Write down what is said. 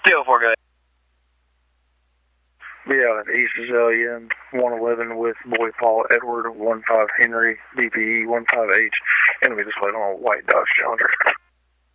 204, go ahead. Yeah, East Azalea and 111 with Boy Paul Edward 15 Henry, DPE 15H. Enemy displayed on a white Dodge Challenger.